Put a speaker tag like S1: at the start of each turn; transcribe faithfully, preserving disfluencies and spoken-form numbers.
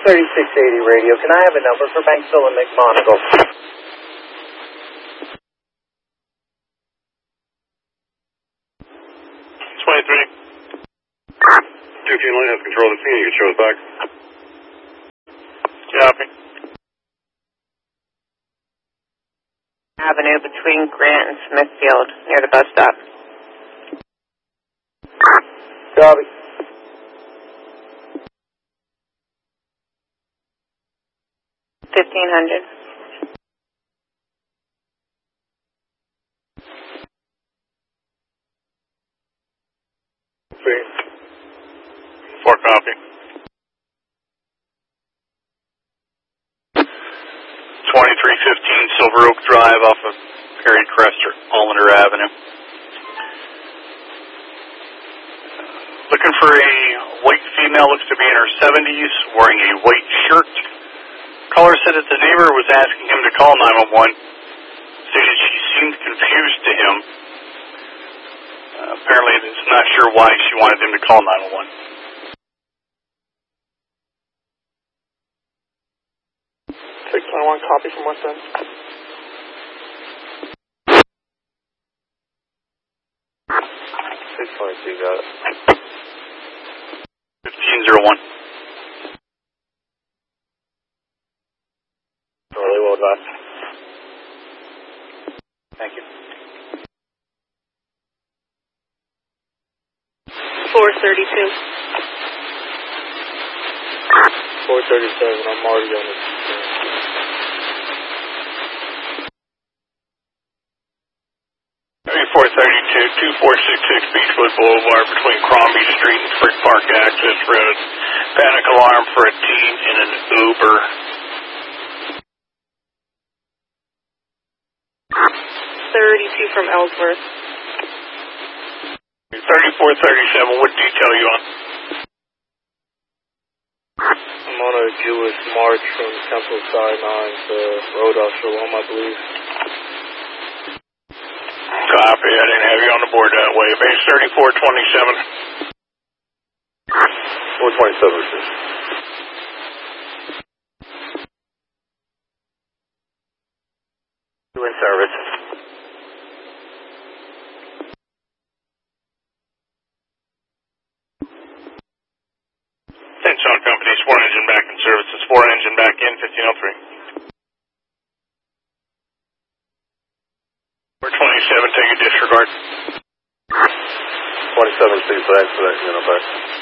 S1: thirty-six eighty radio. Can I have a number for Banksville and McMonagle?
S2: twenty-three.
S3: two fifteen line has control of the scene. You can show us back.
S2: Copy.
S4: Avenue between Grant and Smithfield, near the bus stop.
S1: Copy.
S4: fifteen hundred.
S3: Three.
S2: Four copy. twenty-three fifteen Silver Oak Drive off of Perry Crester, Hollander Avenue. Looking for a white female, looks to be in her seventies, wearing a white shirt. Caller said that the neighbor was asking him to call nine one one, stated she seemed confused to him. Uh, apparently, it's not sure why she wanted him to call nine one one.
S5: six twenty-one, copy from West End.
S3: six twenty-two, got it.
S2: fifteen oh one.
S3: Really well done.
S2: Thank you.
S4: four thirty-two.
S5: four thirty-seven, I'm already on it.
S2: four thirty-two, two four six six Beechwood Boulevard between Crombie Street and Frick Park Access Road. Panic alarm for a teen in an Uber.
S4: thirty-two from Ellsworth.
S2: thirty-four thirty-seven, what detail you on?
S5: I'm on a Jewish march from Temple Sinai to Rodolph Shalom, I believe.
S2: Copy, I didn't have you on the board that way. Base thirty-four twenty-seven.
S3: four twenty-seven, sir.
S1: You in service.
S2: Tension Company, four engine back in services, four engine back in, fifteen oh three. four twenty-seven, take a disregard.
S3: twenty-seven, six, back for that, you know, back.